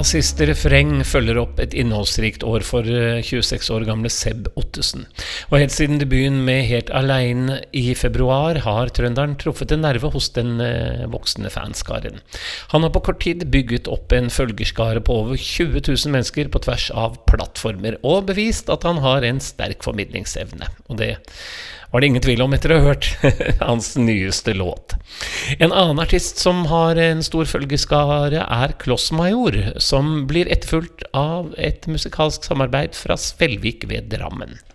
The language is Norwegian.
siste refreng følger opp et innholdsrikt år for 26 år gamle Seb Ottesen. Og helt siden debuten med Helt Alene i februar har trønderen truffet en nerve hos den voksne fanskaren. Han har på kort tid bygget opp en følgerskare på over 20 000 mennesker på tvers av plattformer, og bevist at han har en sterk formidlingsevne. Og det var det ingen tvil om etter å ha hørt hans nyeste låt. En annen artist som har en stor følgeskare er Klossmajor, som blir etterfulgt av et musikalsk samarbeid fra Svelvik ved Drammen.